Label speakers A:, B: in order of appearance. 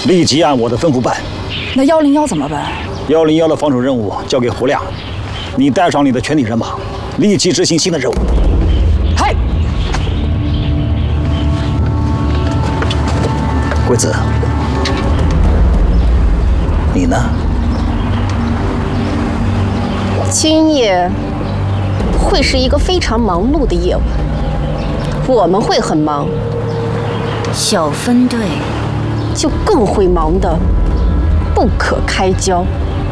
A: 立即按我的吩咐办。
B: 那101怎么办
A: ？101的防守任务交给胡亮，你带上你的全体人马，立即执行新的任务。
B: 嗨，
A: 贵子，你呢？
C: 今夜会是一个非常忙碌的夜晚，我们会很忙，
D: 小分队
C: 就更会忙得不可开交。